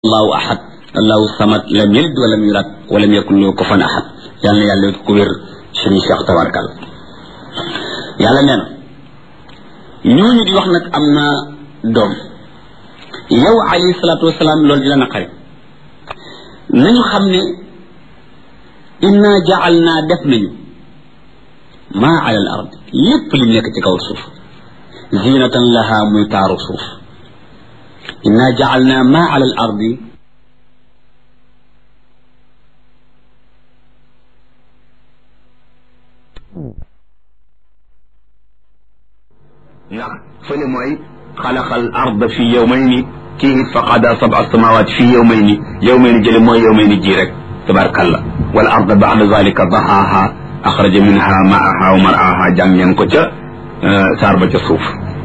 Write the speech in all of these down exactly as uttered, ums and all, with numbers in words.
allahu ahad allahu samad lam yalid walam yulad walam yakun lahu kufuwan ahad yal na yàlla ko wér suñu Cheikh tabarkal yàlla nee na ñooñu di wax nag am na doom yow alayhi salaatu wasalaam loolu di la naqari nañu xam ne inna ja'alna def nañu maa ala al ard lépp li nekk ci kaw suuf zinatan laha muy taaru suuf inna ja'alna maa ala al ardi ndax fële mooy xalaqal arda fi yawmayni kii it fa qada sab'a samawati fi yawmayni yawmayni jële mooy yawmayni ji rek tabarkalla wal arda ba'da zalika dahaha axraja minha ma'aha wa mar'aha jàng ngeen ko ca saar ba ca suuf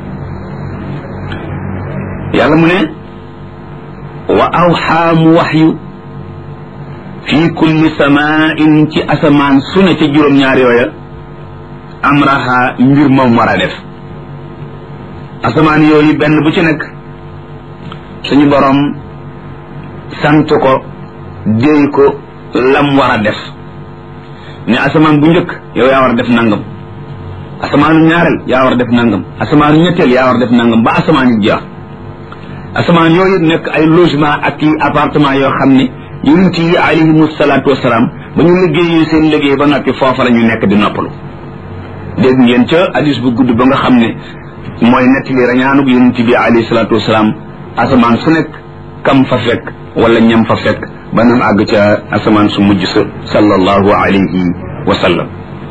yàlla mu ne wa awxaa mu waxyu fi kulli samain ci asamaan su ne ca juróom-ñaar yooya amraha mbir moom war a def asamaan yooyu benn bu ci nekk suñu borom sant ko déy ko lam war a def ne asamaan bu njëkk yow yaa war a def nangam asamaanu ñaareel yaa war a def nangam asamaanu ñetteel yaa war a def nangam ba asamaan yu jeex asamaan yooyu nekk ay logement ak i appartement yoo xam ne yonent yi alayhimu salaatu wasalaam ba ñu liggéey seen liggéey ba noppi foofa la ñu nekk di noppalu dégg ngeen ca hadis bu gudd ba nga xam ne mooy nettali rañaanug yonent bi alayhi salaatu wasalaam asamaan su nekk kam fa fekk wala ñam fa fekk ba nam àgg ca asamaan su mujj sa sallallahu alayhi wa sallam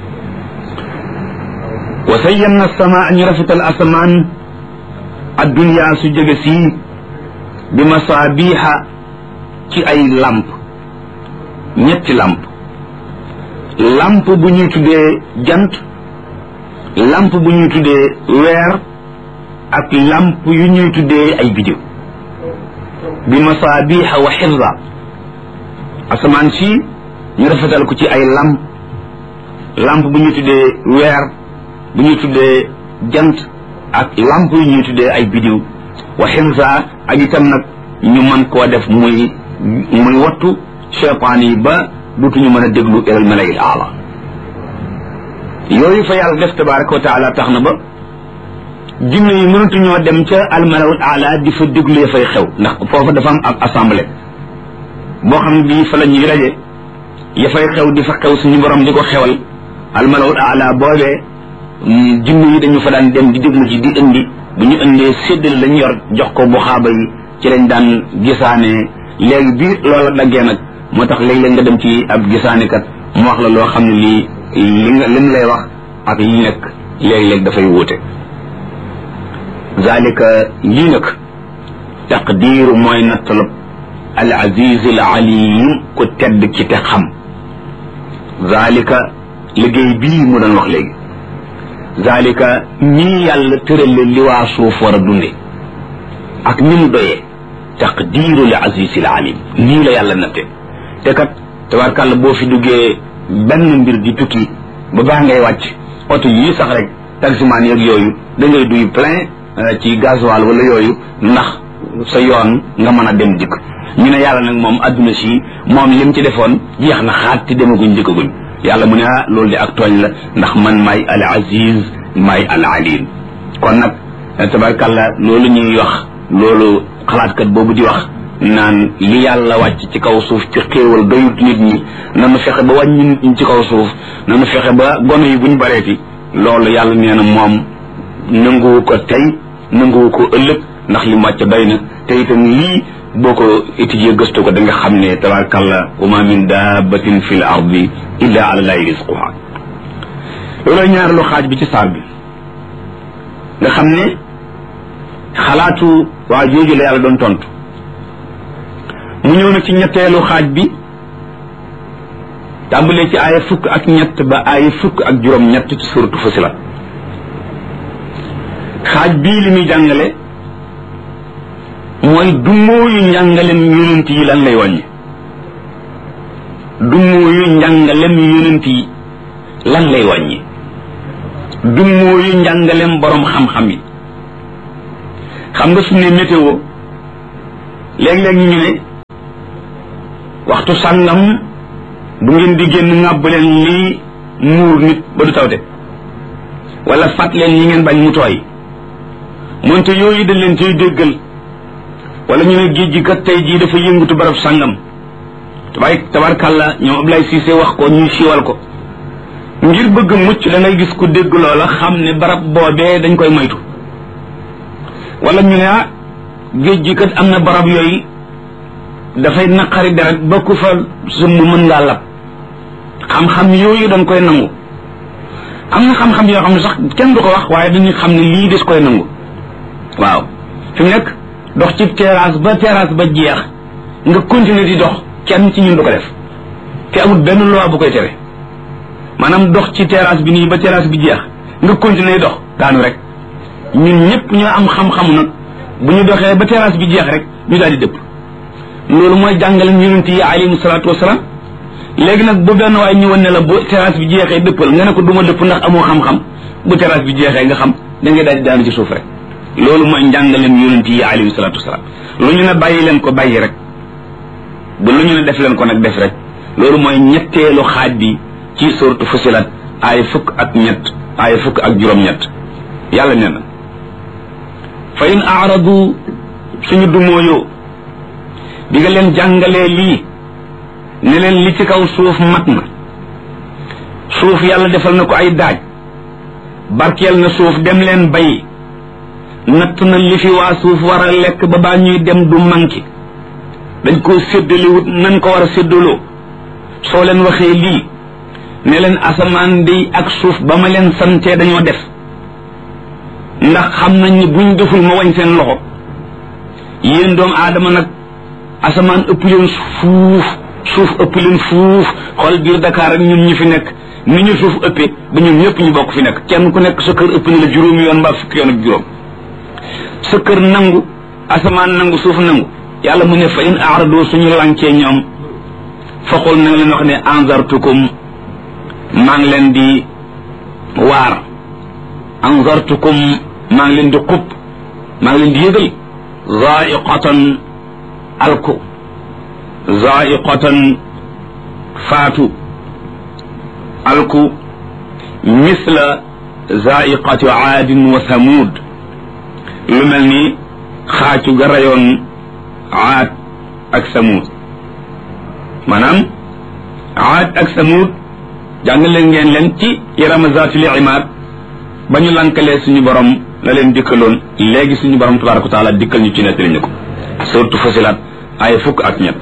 wa sayyanna samaa ñu rafetal asamaan addunya su jege sii bi masaabiha ci ay lamp ñetti lamp lamp bu ñuy tuddee jant lamp bu ñuy tuddee weer ak lamp yu ñuy tuddee ay biddiw bi masaabiha wa xifza asamaan si ñu rafetal ko ci ay lamp lamp bu ñuy tuddee weer bu ñuy tuddee jant ak lamp yu ñuy tuddee ay biddiw wa xifza ak itam nag ñu mën koo def muy muy wattu cheytaan yi ba dutuñu mën a déglu ilal malayil aala yooyu fa yàlla def tabaraka wa taala tax na ba jinne yi mënatuñoo dem ca almalawul aala di fa déglu ya fay xew ndax foofa dafa am ab assemblée boo xam ne bii fa la ñuy raje ya fay xew di fa xew suñu borom di ko xewal almalawul aala boobee jinne yi dañu fa daan dem di déglu ci di indi bu ñu indee séddale lañ yor jox ko bu xaaba yi ci lañ daan gisaane léegi bi loola daggee nag moo tax léeg-léeg nga dem ci ab gisaanekat mu wax la loo xam ne lii li nga lim lay wax ak li nekk léeg-léeg dafay wuute zalika lii nag taqdiiru mooy nattalab al aziz al alim ku tedd ci te xam zalika liggéey bii mu doon wax léegi zalika nii yàlla tërale li waa suuf war a dunde ak ni mu doyee taqdiiru al aziz al alim nii la yàlla natte te kat tabarkàlla boo fi duggee benn mbir di tukki ba baa ngay wàcc oto yii sax rek taximaan yeeg yooyu da ngay duy plein ci gasoil wala yooyu ndax sa yoon nga mën a dem dikk ñu ne yàlla nag moom adduna si moom lim ci defoon jeex na xaat te demaguñ dikkaguñ yàlla mu ne ah loolu de ak tooñ la ndax man maay al aziz maay al alim kon nag tabarkàlla loolu ñuy wax loolu xalaatkat boobu di wax naan li yàlla wàcc ci kaw suuf ci xéewal doyut nit ñi nanu fexe ba wàññi nit ñi ci kaw suuf nanu fexe ba gone yi buñ bareeti loolu yàlla nee na moom nanguwu ko tey nanguwu ko ëllëg ndax li mu wàcc doy na te itam lii boo ko étudier gëstu ko da nga xam ne tabarakallah wa ma min dabbatin fi l ardi illa ala llahi rizquha loolu ñaareelu xaaj bi ci saar bi nga xam ne xalaatu waa jooju la yàlla doon tontu mu ñëw na ci ñetteelu xaaj bi tàmbalee ci aaya fukk ak ñett ba aaya fukk ak juróom ñett ci suratu Fussilat xaaj bii li muy jàngale mooy dummóoyu njàngalem yonent yi lan lay wàññi dummóoyu njàngalem yonent yi lan lay wàññi dummóoyu njàngalem borom xam-xam yi xam nga su ne météo léeg-léeg ñu ne waxtu sàngam bu ngeen di génn ŋàbb leen lii muur nit ba du tawte wala fat leen yi ngeen bañ mu tooy moonte yooyu dañ leen ciy déggal wala ñu ne géej gi kat tey jii dafa yëngatu barab sàngam tabaay tabarkàlla ñoom Ablaye Cissé wax ko ñuy siiwal ko ngir bëgg mucc da ngay gis ku dégg loola xam ne barab boobee dañ koy moytu wala ñu ne ah géej gi kat am na barab yooyu dafay naqari deret ba ku fa sumb mën ngaa lab xam-xam yooyu dañ koy nangu am na xam-xam yoo xam ne sax kenn du ko wax waaye dañuy xam ne lii des koy nangu waaw fi mu nekk dox ci terrasse ba terrasse ba jeex nga continuer di dox kenn ci ñun du ko def te amul benn loi bu koy tere maanaam dox ci terrasse bi nii ba terrasse bi jeex nga continuer dox daanu rek ñun ñëpp ñoo am xam-xam nag bu ñu doxee ba terrasse bi jeex rek ñu daal di dëpp loolu mooy jàngale yonent yi alayhimu salaatu wasalaam léegi nag bu benn waay ñëwoon ne la bu terrasse bi jeexee dëppal nga ne ko duma dëpp ndax amoo xam-xam bu terrasse bi jeexee nga xam da ngay daal di daanu ci suuf rek loolu mooy njàngaleem yonent yi alayhimu salaatu wasalaam lu ñu ne bàyyi leen ko bàyyi rek bu lu ñu ne def leen ko nag def rek loolu mooy ñetteelu xaaj bi ci suuratu Fussilat ay fukk ak ñett ay fukk ak juróom-ñett yàlla nee na fa in aaradu suñu dumóoyoo bi nga leen jàngalee lii ne leen li ci kaw suuf mat na suuf yàlla defal na ko ay daaj barkeel na suuf dem leen bay natt na li fi waa suuf war a lekk ba baa ñuy dem du manqué dañ koo séddaliwut nañ ko war a séddaloo soo leen waxee lii ne leen asamaan day ak suuf ba ma leen santee dañoo def ndax xam nañ ni buñ deful ma wañ seen loxo yéen doomu aadama nag asamaan ëpp leen fuuf suuf ëpp leen fuuf xool biir Dakar ak ñun ñi fi nekk ni ñu suuf ëppee ba ñun ñëpp ñu bokk fi nekk kenn ku nekk sa kër ëpp na la juróomi yoon mbaa fukki yoon ak juróom sa kër nangu asamaan nangu suuf nangu yàlla mu ne fa in aarado suñu lancee ñoom foqul na nga leen wax ne anzartukum maa ngi leen di waar anzartukum maa ngi leen di xub maa ngi leen di yëgal zaiqatan alku zaiqatan faatu alku misla zaiqati aadin wa thamud lu mel ni xaacu ga rayoon aad ak samud maanaam aad ak samud jàngale ngeen leen ci yarama zaatil imaad ba ñu lankalee suñu borom la leen dikkaloon léegi suñu borom tabaraka wa taala dikkal ñu ci nettali ñu ko surtout Fussilat ay fukk ak ñett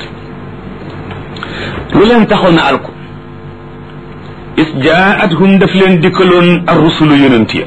lu leen taxoon na alku is jaathum daf leen dikkaloon ar rusulu yonent ya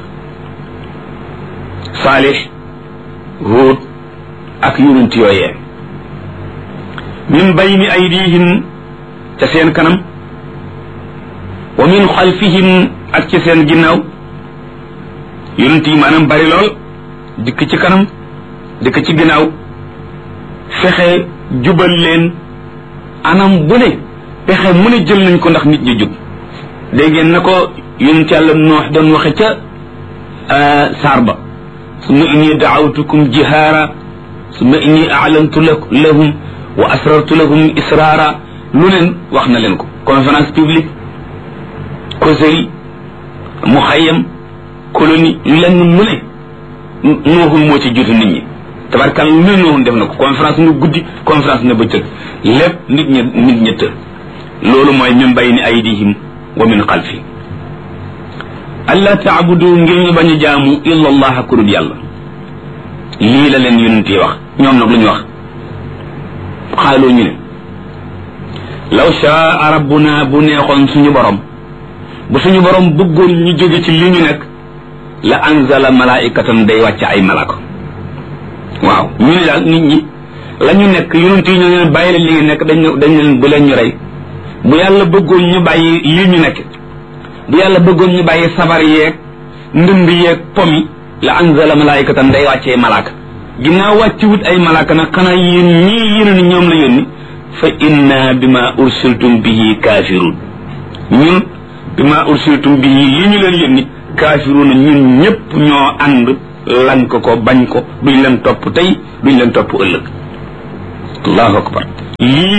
Saalix Huud ak yonent yooyee min bayni aydihim ca seen kanam wa min xalfihim ak ci seen ginnaaw yonent yi maanaam bari lool dikk ci kanam dikk ci ginnaaw fexe jubal leen anam bu ne pexe mu ne jël nañ ko ndax nit ñi jub dégg ngeen na ko yonent yàlla Noox doon waxe ca saar ba summa inni daawtukum jihaara summa inni a'lantu lahum wa asrartu lahum israara lu leen wax na leen ko conférence publique causerie muxayyam colonie lenn lu ne nooxul moo ci jiitu nit ñi tabarkal lu ne nooxul def na ko conférence na guddi conférence na bëccëg lépp nit ñi nit ñi të loolu mooy min bayni aydihim wa min xalfi alla taabudu ngir ñu bañ a jaamu illa allah ku dul yàlla lii la leen yonent yi wax ñoom nag lu ñu wax xaaloo ñu ne law shaa rabbuna bu neexoon suñu borom bu suñu borom bëggoon ñu jóge ci li ñu nekk la anzala malaikatan day wàcc ay malaka waaw ñu ne daal nit ñi la ñu nekk yonent yi ñoo leen bàyyi leen li ngeen nekk dañ dañ leen bu leen ñu rey bu yàlla bëggoon ñu bàyyi lii ñu nekk bu yàlla bëggoon ñu bàyyi sabar yeeg ndënd yeeg pomi la anzala malaikatan day wàccee malaka ginnaaw wàcci wut ay malaka nag xanaa yéen ñii yéen ni ñoom la yónni fa inna bima ursiltum bihi kafirun ñun bima ursiltum bihi li ñu leen yónni kafirun ñun ñëpp ñoo ànd lank ko bañ ko duñ leen topp tey duñ leen topp ëllëg allahu akbar lii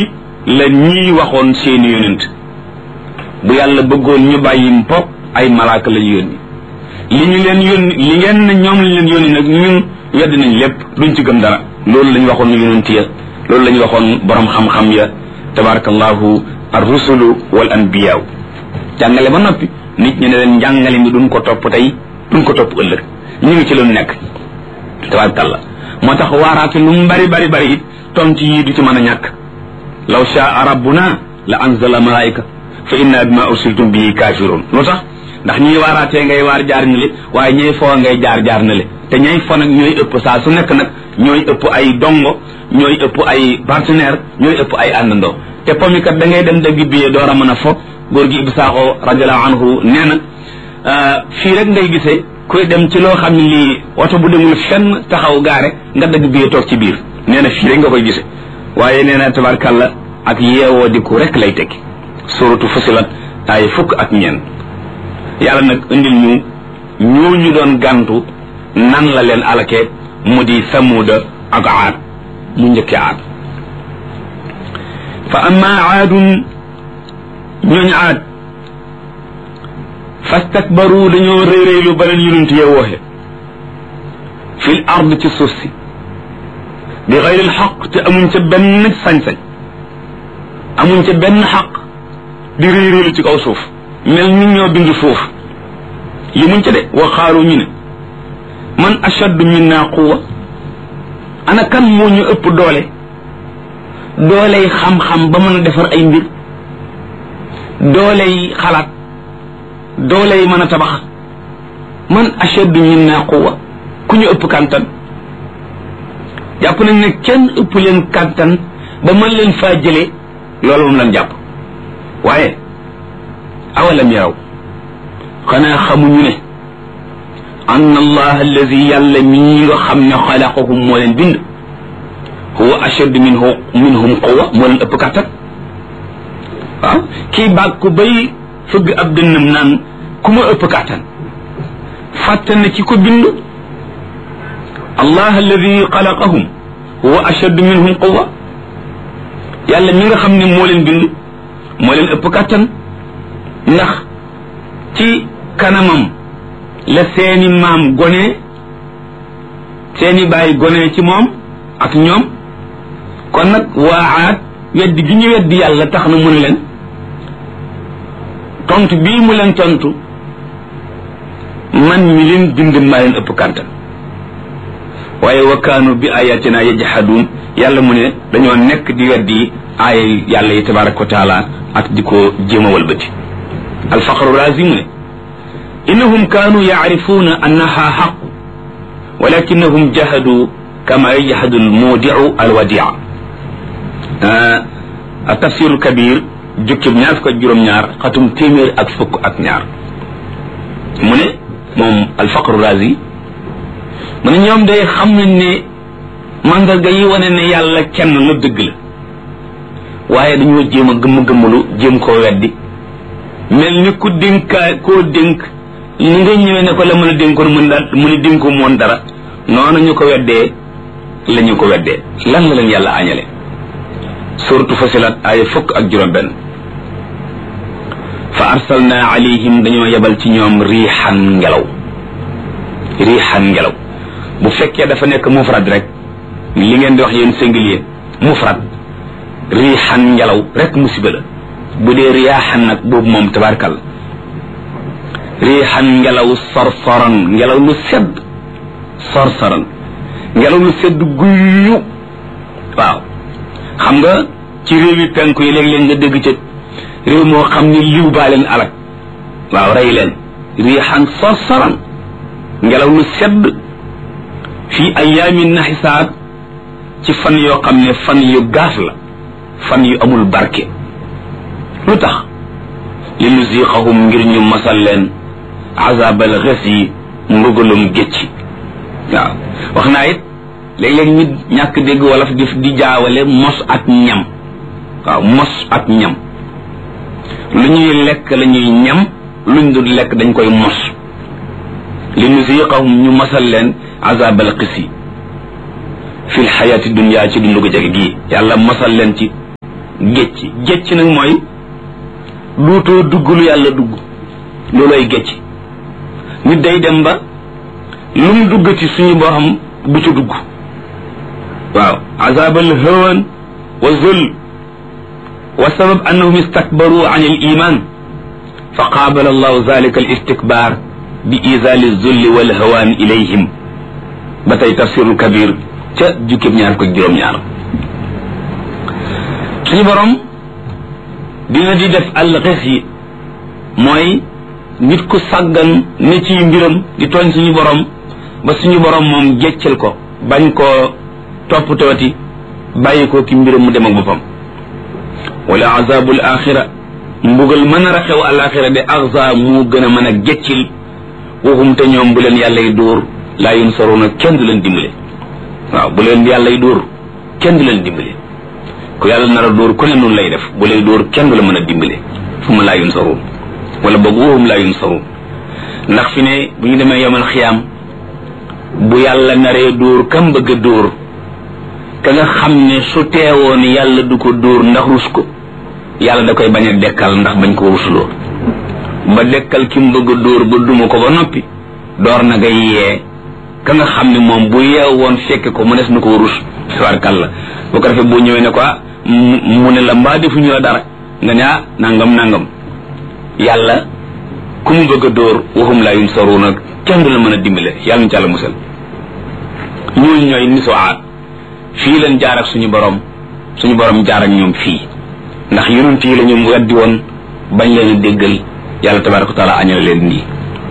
la ñii waxoon seeni yonent bu yàlla bëggoon ñu bàyyi mpok ay malaaka lañu yónni li ñu leen yónni li ngeen ne ñoom lañ leen yónni nag ñun wedd nañ lépp duñ ci gëm dara loolu lañ waxoon yonent ya loolu lañ waxoon borom xam-xam ya tabarakallahu ar-rusulu wal anbiyaaw jàngale ba noppi nit ñi ne leen njàngale mi duñ ko topp tey duñ ko topp ëllëg ñu ngi ci lu nekk tabarakallah moo tax waaraate lu mu bari bari bari it tontu yi du ci mën a ñàkk law shaa rabbuna la anzala malaika fa inna bima ursiltum bihi kafirun lu tax ndax ñiy waaraatee ngay waar jaar na le waaye ñay foo ngay jaar jaar na le te ñay fo nag ñooy ëpp saa su nekk nag ñooy ëpp ay dongo ñooy ëpp ay partenaire ñooy ëpp ay àndandoo te pomikat da ngay dem dëgg biyee door a mën a fo góor gi Ibou Sakho radiallahu anhu nee na fii rek ngay gisee kuy dem ci loo xam ne lii oto bu demul fenn taxaw gaare nga dëgg biyee toog ci biir nee na fii rek nga koy gisee waaye nee na tabarkalla ak yeewoo di ko rek lay tekki suratu Fusilat ay fukk ak ñeent yàlla nag indil ñu ñooñu doon gàntu nan la leen alakee mu di samuuda ak aad mu njëkke aad fa amma aadun ñooñ aad fastakbaru dañoo réeréelu beneen yonent yee wooxe fil ard ci suuf si bi xayril xaq te amuñ ca benn sañ-sañ amuñ ca benn xaq di réeréelu ci kaw suuf mel ni ñoo bind suuf yi muñ ca de waxaaru ñu ne man ashaddu minna quwwa ana kan moo ñu ëpp doole dooley xam-xam ba mën a defar ay mbir dooley xalaat dooley mën a tabax man ashaddu minna quwwa ku ñu ëpp kàntan jàpp nañ ne kenn ëpp leen kàntan ba mën leen faa jëlee loolu moom lañ jàpp waaye awalam yaraw xanaa xamuñu ne anna allah alladi yàlla mii nga xam ne xalaqahum moo leen bind huwa ashaddu minhu minhum quwwa moo leen ëpp kàttan waaw kii baag ku bay fëgg ab dënnam naan ku ma ëpp kàttan fàtte na ci ko bind allah alladi xalaqahum huwa ashaddu minhum quwwa yàlla mi nga xam ne moo leen bind moo leen ëpp kàttan ndax ci kanamam la seeni maam gone seeni baay gone ci moom ak ñoom kon nag waa aat weddi gi ñu weddi yàlla tax na mu ne leen tontu bii mu leen tontu man mi leen bind maa leen ëpp kàttan waaye wa kaanu bi ayatina yajhadun yàlla mu ne dañoo nekk di weddi aaya yàlla yi tabaraka wa taala ak di ko jéem a walbati alfaqru razi mu ne innahum kaanu yacrifuuna annaha xaq walakinahum jahadu kama yajhadu almudiu alwadia atafsir alkabir jukkib ñaar fukk ak juróom-ñaar xatum téeméer ak fukk ak ñaar mu ne moom alfaqru razi mu ne ñoom day xam nañ ne mandarga yi wane ne yàlla kenn la dëgg la waaye dañoo jéem a gëmm-gëmmalu jéem koo weddi mel ni ku dénkaa koo dénk ni nga ñëwee ne ko la mën a dénkoon mën daal mu ne dénko moon dara noonu ñu ko weddee la ñu ko weddee lan la leen yàlla añale suratu Fusilat ay fukk ak juróom benn fa arsalna alayhim dañoo yebal ci ñoom riixan ngelaw riixan ngelaw bu fekkee dafa nekk mufrad rek li ngeen di wax yéen singulier mufrad riixan ngelaw rek musiba la bu dee riyaaxan nag boobu moom tabarkal riixan ngelaw sorsoran ngelaw lu sedd sorsoran ngelaw lu sedd guyyu waaw xam nga ci réew yi penku yi léeg-léeg nga dégg ca réew moo xam ni liw baa leen alak waaw rey leen riixan sorsoran ngelaw lu sedd fii ayaamin naxisaat ci fan yoo xam ne fan yu gaaf la fan yu amul barke lu tax li nuziqahum ngir ñu masal leen azabal xes yi mbugalum gécci waaw wax naa it léeg-léeg nit ñàkk dégg wolof di di jaawale mos ak ñam waaw mos ak ñam lu ñuy lekk la ñuy ñam luñ dul lekk dañ koy mos li nuziqahum ñu masal leen azabal xis yi fi lxayaati dunia ci dundu ko jege gii yàlla masal leen ci gécc gécc nag mooy duutoo dugg lu yàlla dugg loolooy gécc nit day dem ba lu mu dugg ci suñu borom du ci dugg waaw azabal hawan wa zul wa sabab annahum istakbaru an al iman fa qaabala allahu zalika al istikbar bi izali zulli wal hawan ilayhim ba tey tafsirul kabir ca jukkib ñaar ko juróom-ñaar suñu borom dina di def al xis yi mooy nit ku sàggan ne ci mbiram di tooñ suñu borom ba suñu borom moom jeccal ko bañ koo toppatooti bàyyi ko ki mbiram mu dem ak boppam wala azabul axira mbugal mën a raxew al axira de axza mu gën a mën a geccil waxum te ñoom bu leen yàlla yi dóor laa yunsaruna kenn du leen dimbale waaw bu leen yàlla yi dóor kenn du leen dimbale ku yàlla nar a dóor ku ne noonu lay def bu lay dóor kenn du la mën a dimbale fu ma laa yunsarun wala boog waxum laa yunsarun ndax fi ne bu ñu demee yomal xiyaam bu yàlla naree dóor kam bëgg a dóor ka nga xam ne su teewoon yàlla du ko dóor ndax rus ko yàlla da koy bañ a dekkal ndax bañ ko rusloo ba dekkal ki mu bëgg a dóor ba duma ko ba noppi door na nga yee ka nga xam ne moom bu yeew woon fekke ko mënees na ko rus tabarkalla bu ko defee boo ñëwee ne ko mu ne la mbaa defuñu la dara nga ne ah nangam nangam yàlla ku mu bëgg a dóor waxum laa yunsaruna kenn du la mën a dimbale yàlla ñu ci àlla musal ñooñu ñooy nisoaat fii leen jaar ak suñu borom suñu borom jaar ak ñoom fii ndax yonent yi la ñu weddi woon bañ leen a déggal yàlla tabaraka wa taala añal leen nii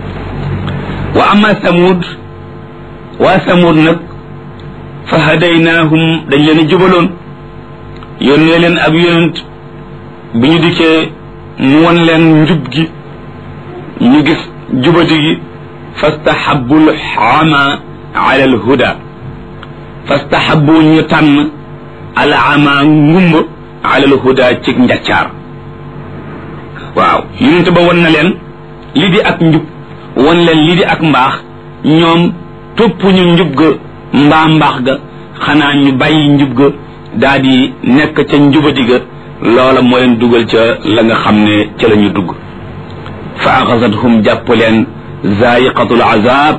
wa amma samud waa samud nag fa hadaynaahum dañ leen a jubaloon yónnee leen ab yonent bi ñu dikkee mu won leen njub gi ñu gis jubati gi fastahabbu al-ama ala al-huda fastahabbu ñu tànn al-ama ngumba ala al-huda ci njaccaar waaw yonent ba won na leen li di ak njub won leen li di ak mbaax ñoom topp ñu njub ga mbaa mbaax ga xanaa ñu bàyyi njub ga daa di nekk ca njubati ga loola moo leen dugal ca la nga xam ne ca la ñu dugg fa axasathum jàpp leen zaayiqatul azab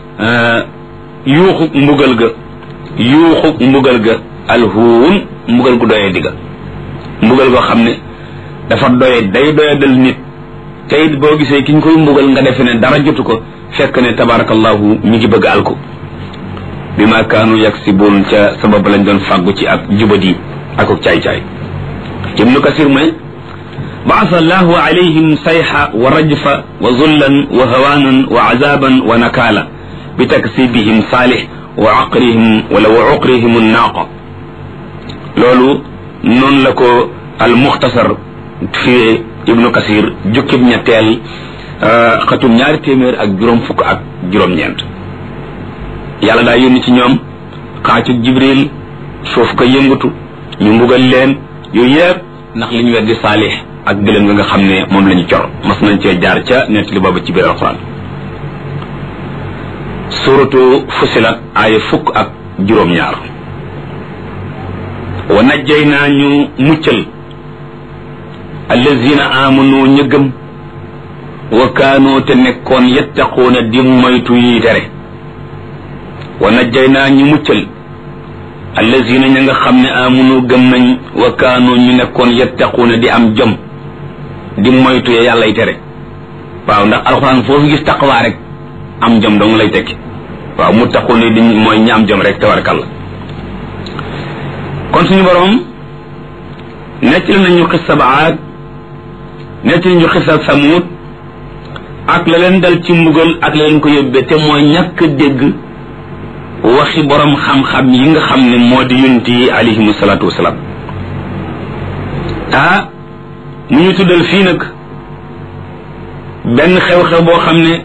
yuuxu mbugal ga yuuxu mbugal ga alhuun mbugal gu doyee digga mbugal goo xam ne dafa doye day doye dal nit te it boo gisee ki ñu koy mbugal nga defe ne dara jotu ko fekk ne tabarakallahu mi ngi bëgg al ko bi ma kaanu yaksibuun ca sabab lañ doon fàggu ci ak jubadi ak ak caay-caay ibnu kasir mu ne baasa allahu alayhim sayha wa rajfa wa zullan wa hawaanan wa azaban wa nakaala bi taksibihim saalih wa aqrihim wala wa uqrihim annaaqa loolu noonu la ko al muxtasar fi ibnu kasir jukkib ñetteel xatum ñaari téeméer ak juróom fukk ak juróom-ñeent yàlla daa yónni ci ñoom xaacug jibril suuf ko yëngatu ñu mbugal leen yooyu yëpp ndax li ñu weddi saalix ak gëlëm nga nga xam ne moom la ñu cor mas nañ cee jaar ca nettali boobu ci biir alxuraan suratu fusilat aaya fukk ak juróom-ñaar wa najjaynaa ñu muccal allazina amanu ñu gëm wa kaanoo te nekkoon yattaquuna di moytu yi tere wa najjaynaa ñu muccal allazina ña nga xam ne amanu gëm nañ wa kaanoo ñu nekkoon yattaquuna di am jom di moytu ya yàllay tere waaw ndax alxuraan foofu gis taqwaa rek am jom dong lay tekki waaw muttaquuna di mooy ñi am jom rek tabarakalla kon suñu borom nettali nañu xissa Aad nettali ñu xissa Samuud ak la leen dal ci mbugal ak la leen ko yóbbee te mooy ñàkk dégg waxi borom xam-xam yi nga xam ne moo di yonent yi alayhimu salaatu wasalaam ah mu ñu tuddal fii nag benn xew-xew boo xam ne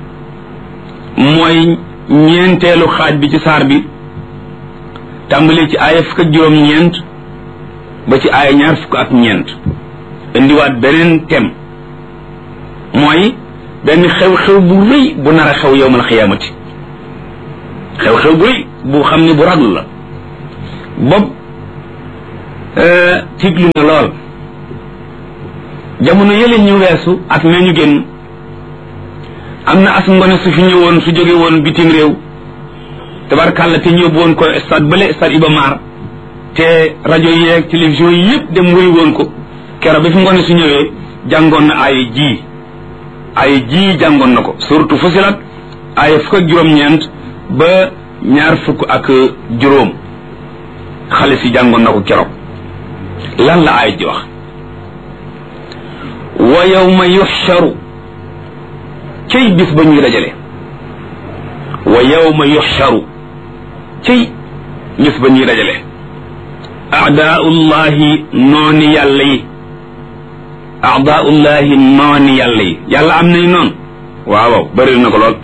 mooy ñeenteelu xaaj bi ci saar bi tàmbalee ci aaya fukk ak juróom-ñeent ba ci aaya ñaar fukk ak ñeent indiwaat beneen thème mooy benn xew-xew bu rëy bu nar a xew yowmal xiyaamati xew-xew bu rëy bu xam ne bu raglu la bopp tiglu na lool jamono yële ñu weesu ak na ñu génn am na as ngone su fi ñëwoon su jóge woon bitim réew tabarkàlla te ñëw woon ko stade bële stade Iba Mar te rajo yi ak télévision yi yëpp dem wuy woon ko keroog bi fi ngone su ñëwee jàngoon na ay ji ay ji jàngoon na ko surtout Fusilat ay fukk ak juróom-ñeent ba ñaar fukk ak juróom xale si jàngoon na ko keroog lan la ay ji wax wa yawma yuxsharu cay bis ba ñuy dajale wa yawma yuxsharu cay bis ba ñuy dajale aadaullahi nooni yàlla yi aadaullahi nooni yàlla yi yàlla am nay noonu waaw waaw bëri na ko lool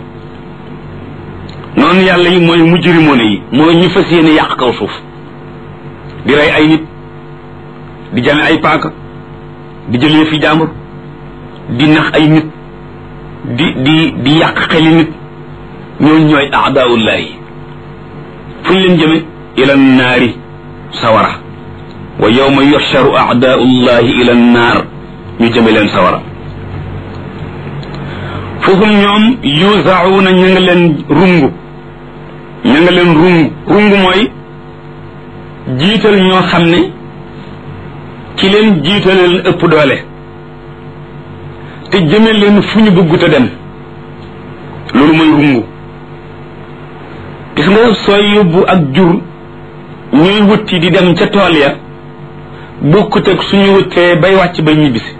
noonu yàlla yi mooy mujrimoone yi mooy ñu fas yéene yàq kaw suuf di rey ay nit di jame ay paaka di jëlee fi jàmbur di nax ay nit di di di yàq xeli nit ñooñu ñooy aadaullahi fu ñu leen jëme ila naari sawara wa yawma yuxsharu aadaullahi ila naar ñu jëme leen sawara foofu ñoom yuzauna ña nga leen rungu ña nga leen rungu rungu mooy jiital ñoo xam ne ki leen jiital leen ëpp doole te jëme leen fu ñu bëggut a dem loolu mooy rungu gis nga sooy yóbbu ak jur ñuy wutti di dem ca tool ya bokkut ak suñu wuttee bay wàcc bay ñibbisi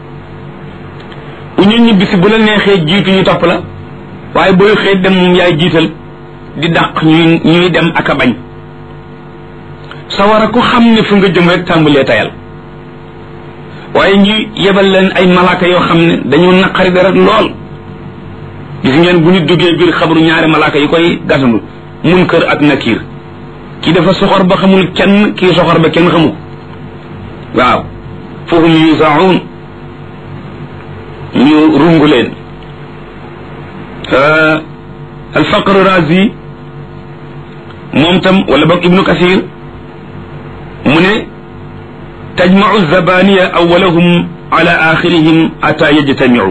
bu ñu ñibbisi bu la neexee jiitu ñu topp la waaye booy xëy dem moom yaay jiital di dàq ñuy ñuy dem ak a bañ sawara ku xam ne fu nga jëm rek tàmbalee tayal waaye ñu yebal leen ay malaaka yoo xam ne dañu naqari dara lool gis ngeen bu nit duggee biir xabru ñaari malaaka yi koy gasandu munkar ak nakiir kii dafa soxor ba xamul kenn kii soxor ba kenn xamu ko waaw fahum yuzaun ñu rungu leen alfaqru razi moom tam wala boog ibnu kasir mu ne tajmau zabaniya awalahum ala axirihim ata yajtamiu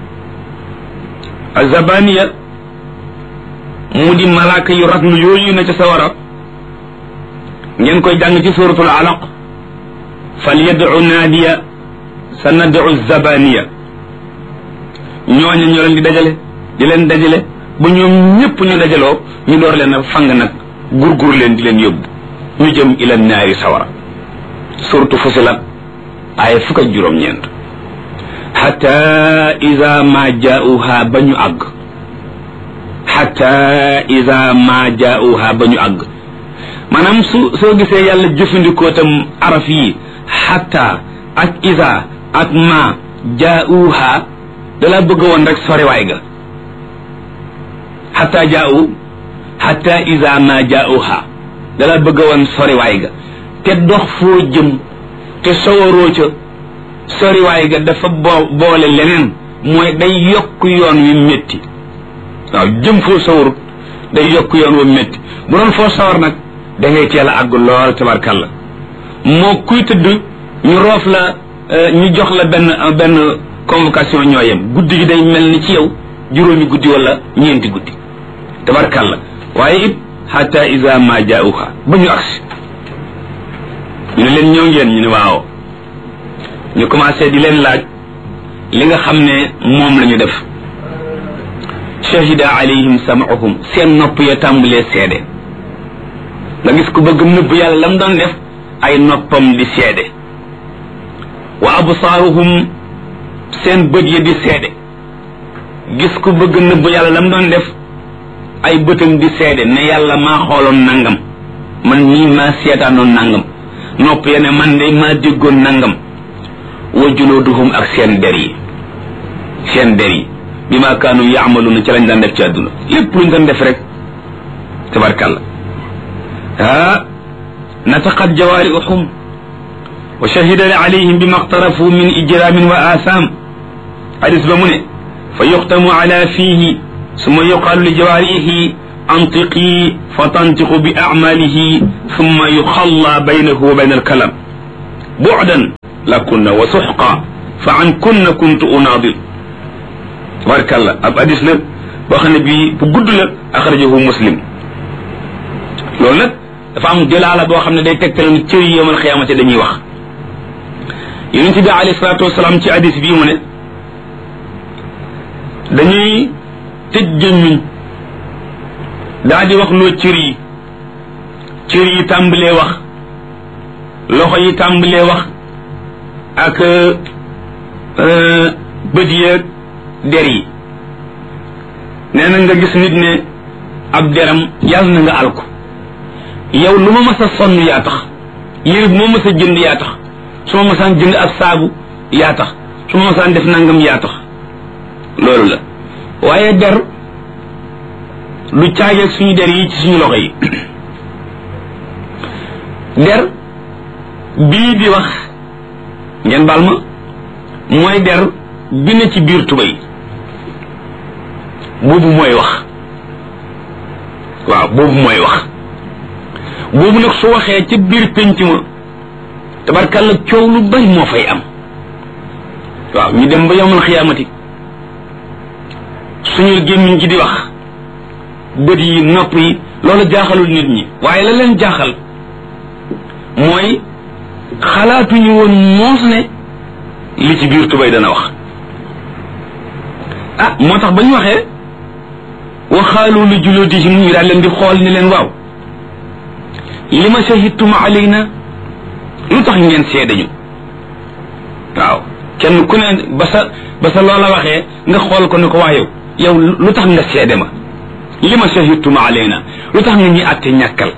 azabaniya mu di malaaka yu raglu yooyu na ca sawara ngeen koy jàng ci suratul alaq fal yad'u naadiya sa nad'u zabaniya ñooñu ñoo leen di dajale di leen dajale ba ñoom ñëpp ñu dajaloo ñu door leen a fang nag gurgur leen di leen yóbbu ñu jëm ila naari sawara surtout Fusilat ay fukk ak juróom-ñeent xata ida ma jaauha ba ñu àgg xata ida ma jaauha ba ñu àgg maanaam su soo gisee yàlla jëfandikoo tam araf yi xata ak ida ak ma jaauha dala bëgg woon rek soriwaay ga xata jaau xata ida ma jaauha dala bëgg woon soriwaay ga te dox foo jëm te sawaroo ca soriwaay ga dafa boo boole leneen mooy day yokk yoon wi métti waaw jëm foo sawarut day yokk yoon wi métti bu doon foo sawar nag da ngay teel a àgg lool tabarkalla moo kuy tëdd ñu roof la ñu jox la benn benn convocation ñoo yem guddi gi day mel ni ci yow juróomi guddi wala ñeenti guddi tabarkalla waaye it hatta iza ma jaauha ba ñu agsi ñu ne leen ñëw ngeen ñu ne waaw ñu commencé di leen laaj li nga xam ne moom la ñu def shahida alayhim sam'uhum seen nopp ya tàmbalee seede nga gis ku bëgg nëbb yàlla lam doon def ay noppam di seede wa absaaruhum seen bët ya di seede gis ku bëgg nëbb yàlla lam doon def ay bëtam di seede ne yàlla maa xooloon nangam man nii maa seetaanoon nangam nopp ya ne man de maa déggoon nangam wa juluduhum ak seen der yi seen der yi bi ma kaanu yaamaluuna ci lañ daan def ci àdduna lépp luñ doon def rek tabarkàlla ah nataqat jawaarihum wa shahida alayhim bima iqtarafu min ijramin wa atham hadis ba mu ne fa yuxtamu ala fihi summa yuqaalu li jawaarihi antiqi fa tantiqu bi acmalihi summa yuxalla baynahu wa bayna alkalam bu'dan lakunna wa suxqa fa an kunna kuntu unaadil tabarkàlla ab hadis la boo xam ne bii bu gudd la axrajahu muslim loolu nag dafa am jëlaala boo xam ne day tegtal ni cër yi yawmal xiyaamati dañuy wax yonent bi alayhi salaatu wasalaam ci hadis bii mu ne dañuy tëj gémmiñ daal di wax loo cër yi cër yi tàmbalee wax loxo yi tàmbalee wax ak bët yeeg der yi nee na nga gis nit ne ab deram yàlla na nga alko yow lu ma mas a sonn yaa tax yére bu ma mas a jënd yaa tax su ma masaan jënd ab saabu yaa tax su ma masaan def nangam yaa tax loolu la waaye der du caajeeg suñu der yi ci suñu loxo yi der bii di wax ngeen baal ma mooy der bi ne ci biir tubéy boobu mooy wax waaw boobu mooy wax boobu nag su waxee ca biir pénc ma tabarkàlla coow lu bari moo fay am waaw ñu dem ba yawmal xiyaamati suñu gémmiñ ci di wax bët yi nopp yi loolu jaaxalul nit ñi waaye la leen jaaxal mooy xalaatuñu woon moos ne li ci biir tubay dana wax ah moo tax ba ñu waxee waxaalu li juluudihim ñu daal leen di xool ni leen waaw li ma shahidtum alayna lu tax ngeen seede ñu waaw kenn ku ne ba sa ba sa loola waxee nga xool ko ne ko waa yow yow lu tax nga seede ma li ma shahidtum alayna lu tax nga ñuy àtte ñàkkal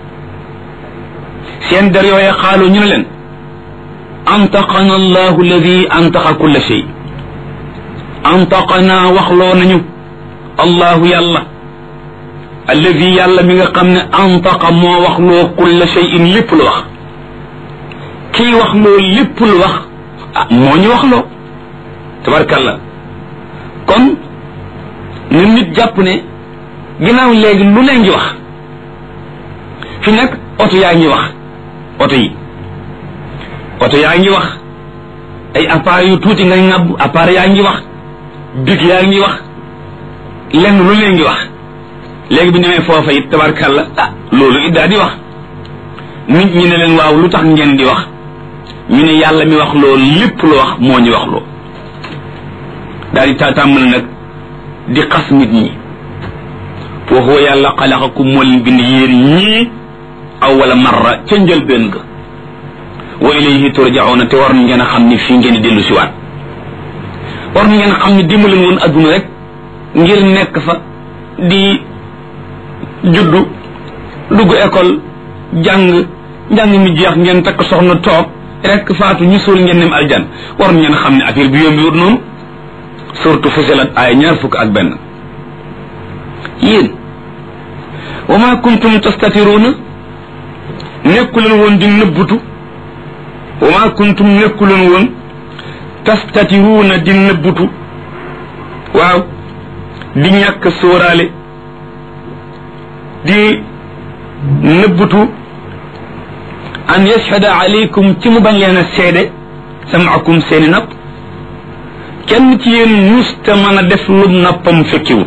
seen der yooyee xaalu ñu ne leen antaqana allahu alladi antaqa kulla shay antaqana waxloo nañu allahu yàlla alladi yàlla mi nga xam ne antaqa moo waxloo kulla shayin lépp lu wax kii waxloo lépp lu wax ah moo ñu waxloo tabarkalla kon nu nit jàpp ne ginnaaw léegi lu leen ngi wax fi nag oto yaa ngi wax oto yi oto yaa ngi wax ay appareils yu tuuti nga ŋàbb appareil yaa ngi wax big yaa ngi wax lenn lu leen ngi wax léegi bi ñëwee foofa it tabarkalla ah loolu it daal di wax nit ñi ne leen waaw lu tax ngeen di wax ñu ne yàlla mi wax loolu lépp lu wax moo ñu wax loo daal di ta tàmbal nag di xas nit ñi wa huwa yàlla xalaqakum moo leen bind yéen ñii awwala marra ca njëlbéen ga wa ilayhi turjauna te war ngeen a xam ni fii ngeen di dellu si waat war ngeen a xam ni dimbaleen woon adduna rek ngir nekk fa di juddu dugg école jàng njàng mi jeex ngeen takk soxna toog rek faatu ñu suul ngeen dem aljan war ngeen a xam ne affaire bi yombi wut noonu surtout Fussilat ay ñaar fukk ak benn yéen wa ma kuntum tastatiruuna nekkuleen woon di nëbbutu wa ma kuntum nekkuleen woon tastatiruuna di nëbbutu waaw di ñàkk sóoraale di nëbbutu an yashhada alaykum ci mu bañ leen a seede samaakum seeni nopp kenn ci yéen musta mën a def lu noppam fekkiwut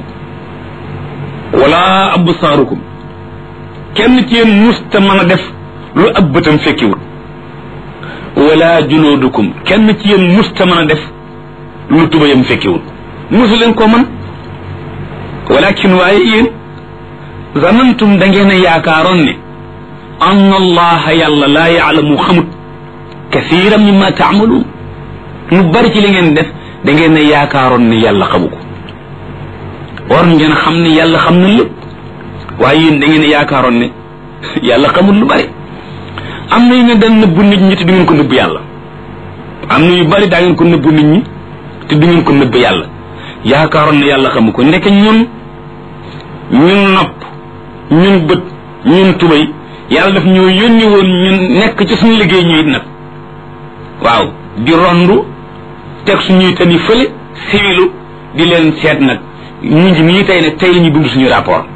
wala absaarukum kenn ci yéen musta mën a def lu ab bëtam fekkiwut wala junoodukum kenn ci yéen musta mën a def lu tubayam fekkiwut musu leen ko mën walakin waaye yéen zanantum da ngeen a yaakaaroon ne an allaha yàlla laa yaalamu xamut kathiran mimma taamaluun lu bari ci li ngeen def da ngeen a yaakaaroon ne yàlla xamu ko war ngeen xam ne yàlla xam na lépp waaye yéen da ngeen a yaakaaroon ne yàlla xamul lu bari am na yu ne daan nëbbu nit ñi te du ngeen ko nëbb yàlla am na yu bari daa ngeen ko nëbbu nit ñi te du ngeen ko nëbb yàlla yaakaaroon ne yàlla xamu ko ndeke ñun ñun nopp ñun bët ñun tubay yàlla daf ñoo yónni woon ñun nekk ci suñu liggéey ñu it nag waaw di rondu teg suñuy tani fële siwilu di leen seet nag ñu ngi nii tey nag tey la ñu bind suñu rapport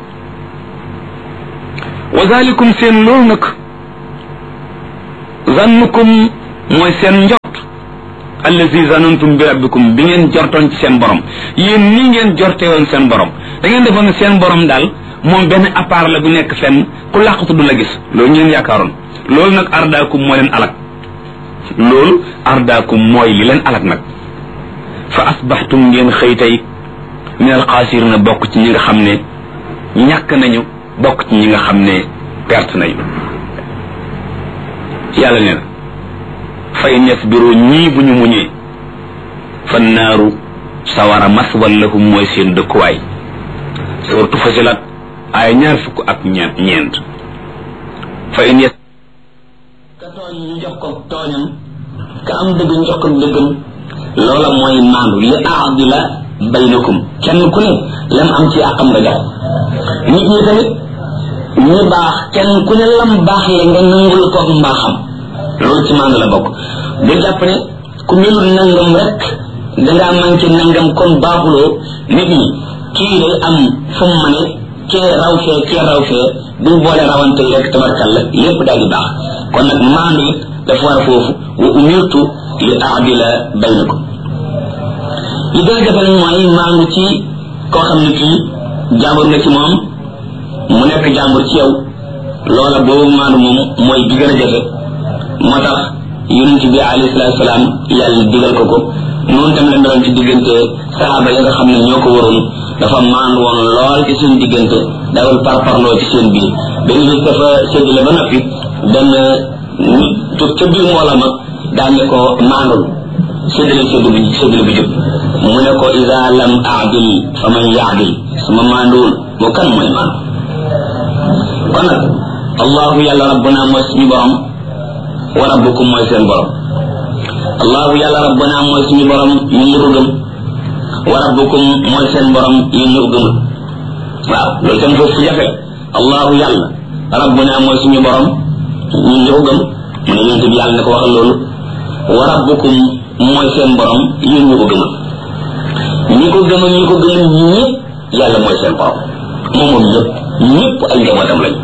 wa zalikum seen loolu nag zannukum mooy seen njort allazi zanantum bi rabbikum bi ngeen jortoon ci seen borom yéen nii ngeen jorte woon seen borom da ngeen defoon ne seen borom daal moom benn appart la bu nekk fenn ku làqatu du la gis loolu ngeen yaakaaroon loolu nag ardaakum moo leen alak loolu ardaakum mooy li leen alak nag fa asbaxtum ngeen xëy tey min alxaasirina bokk ci ñi nga xam ne ñàkk nañu bokk ci ñi nga xam ne perte nañu yàlla nee na fa in yasbiru ñii bu ñu muñee fa naaru sawara maswal lahum mooy seen dëkkuwaay suratu Fussilat ay ñaar fukk ak ñeent ñeent fa in yas ka tooñ ñu jox ko tooñam ka am dëgg ñu jox ko dëggam loola mooy maandu li aadila baynakum kenn ku ne lam am ci àqam nga jox nit ñi tamit ñu baax kenn ku ne lam baax la nga nangul ko mbaaxam loolu ci maandu la bokk bu jàpp ne ku melul nangam rek dangaa manqué nangam kon baaxuloo nit ñi kii day am fu mu ma ne kee raw fee kee raw fee buñ boole rawante rek tabarkal la lépp daal di baax kon nag maandu it dafa war a foofu wa umirtu li aadila baynakum li gën a jafe nag mooy maandu ci koo xam ne kii jàmbur nga ci moom mu nekk jàmbur ci yow loola boobu maandu moom mooy bi gën a jafe moo tax yonent bi alayhi salaatu salaam yàlla digal ko ko noonu tam la meloon ci diggante saxaaba yi nga xam ne ñoo ko waroon dafa maandu woon lool ci seen diggante dawul parparloo ci seen biir benn bis dafa séddale ba noppi benn nit jóg ca biir moo la mag daañu ko maandul séddale séddu bi séddale bi jóg mu ne ko iza lam aadil fa man yaadil sama maanduwul moo kan mooy maandu kon nag allahu yàlla rabbuna mooy suñu borom wa rabbukum mooy seen borom allahu yàlla rabbuna mooy suñu borom ñu ngi ko gëm wa rabbukum mooy seen borom yéen ñu ko gëmul waaw loolu tam foofu jafe allahu yàlla rabbuna mooy suñu borom ñun ñu ko gëm mu ne yonent bi yàlla ne ko waxal loolu wa rabbukum mooy seen borom yéen ñu ko gëmul ñi ko gëmal ñi ko gëmul ñëpp yàlla mooy seen borom moom moom ñëpp ñëpp ay njabootam lañ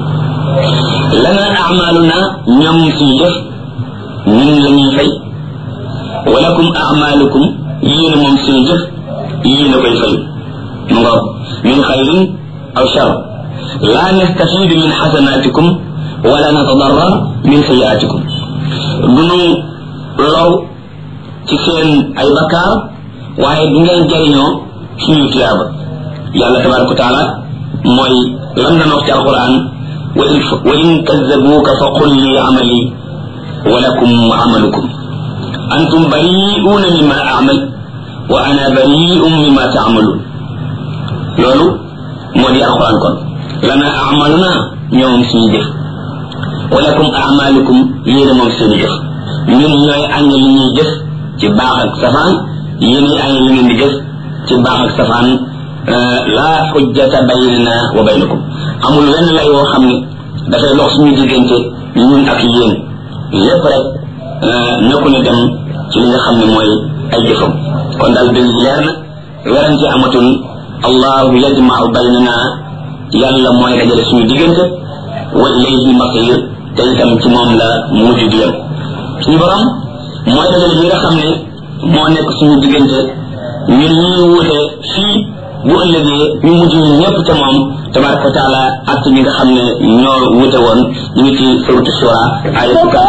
lana amaluna ñoom suñu def ñun la ñuy fay walakum amalukum yéen moom suñu jëf yéen a koy fay mu nga min xayrin aw shar la nastafidu min xasanatikum wala natadarrar min sayiatikum dunu low ci seen ay bakkaar waaye du ngeen jariñoo suñu tiyaaba yàlla tabaraka wa taala mooy lam na wax ci alquran wa in kazzabuka fa qul li amali wa lakum amalukum antum bari'una mimma a'mal wa ana bari'un mimma ta'malun loolu moo di alquran kon lana a'maluna ñoom suñu jëf wa lakum a'malukum yéen moom suñu jëf ñun ñooy añ li ñuy jëf ci baax ak safaan yéen añ li ngeen di jëf ci baax ak safaan la hujjata baynana wa baynakum amul wenn lay woo xam ne dafay dox suñu diggante ñun ak yéen lépp rek na ku ne dem ci li nga xam ne mooy ay jëfam kon daal dëgg leer na werante amatul allahu yajma'u baynana yàlla mooy dajale suñu diggante wa ilayhi masir te itam ci moom la mujj di yem suñu borom mooy dajale ñi nga xam ne moo nekk suñu diggante ñun ñuy wuute fii bu ëllëgee ñu mujj ñu ñëpp ca moom tabaraka wa taala ak ñi nga xam ne ñoo wuute woon ñu ngi ci suratu shura ay